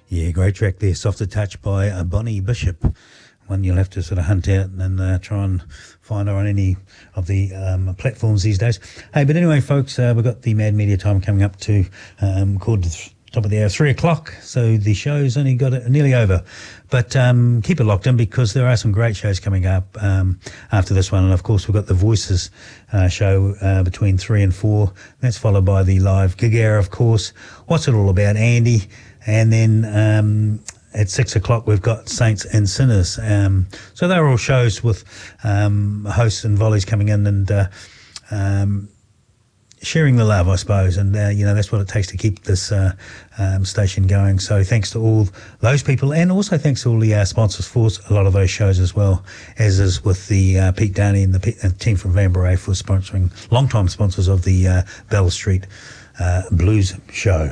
Yeah, great track there, Softer Touch by Bonnie Bishop. One you'll have to sort of hunt out and try and find her on any of the platforms these days. Hey, but anyway, folks, we've got the Mad Media Time coming up to called the top of the hour, 3 o'clock, so the show's only got it nearly over. But keep it locked in because there are some great shows coming up after this one. And, of course, we've got the Voices show between 3 and 4. That's followed by the live gig hour, of course. What's It All About, Andy? And then at 6 o'clock, we've got Saints and Sinners. So they're all shows with hosts and volleys coming in and sharing the love, I suppose. And, that's what it takes to keep this station going. So thanks to all those people, and also thanks to all the sponsors for a lot of those shows as well, as is with the Pete Downey and the team from Van Beret for sponsoring, long-time sponsors of the Bell Street Blues show.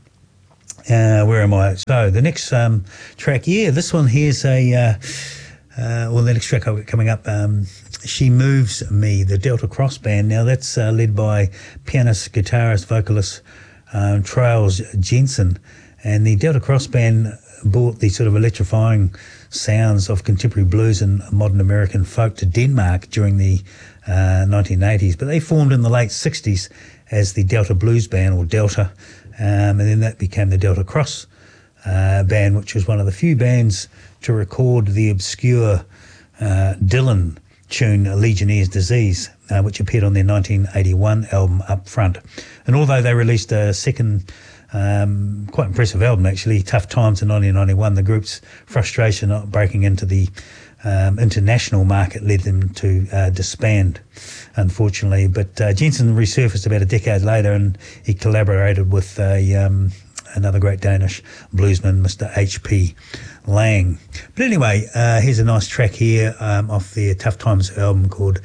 Where am I? So the next track, this one here's the next track I've got coming up, She Moves Me, the Delta Cross Band. Now that's led by pianist, guitarist, vocalist Trails Jensen, and the Delta Cross Band brought the sort of electrifying sounds of contemporary blues and modern American folk to Denmark during the 1980s, but they formed in the late 60s as the Delta Blues Band, or Delta, and then that became the Delta Cross Band, which was one of the few bands to record the obscure Dylan tune Legionnaire's Disease, which appeared on their 1981 album Up Front. And although they released a second quite impressive album, actually, Tough Times in 1991, the group's frustration at breaking into the international market led them to disband, unfortunately. But Jensen resurfaced about a decade later, and he collaborated with another great Danish bluesman, Mr. H.P. Lang. But anyway, here's a nice track here off their Tough Times album called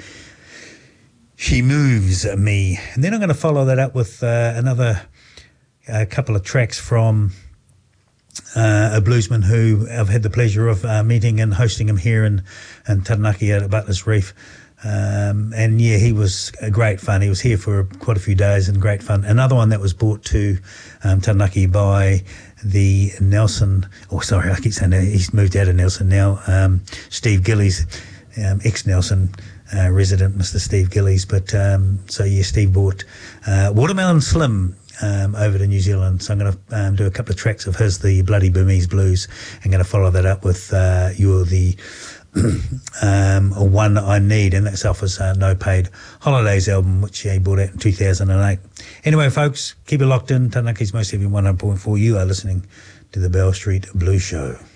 She Moves Me. And then I'm going to follow that up with another couple of tracks from a bluesman who I've had the pleasure of meeting and hosting him here in Taranaki at Butler's Reef. And he was great fun. He was here for quite a few days and great fun. Another one that was brought to Taranaki by the Nelson, I keep saying that, he's moved out of Nelson now, Steve Gillies, ex-Nelson resident, Mr. Steve Gillies. But Steve brought Watermelon Slim over to New Zealand. So I'm going to do a couple of tracks of his, the Bloody Burmese Blues. I'm going to follow that up with You're the One I Need, and that's off his No Paid Holidays album, which he brought out in 2008. Anyway, folks, keep it locked in. Taranaki's Most Heavy 100.4. You are listening to the Bell Street Blues Show.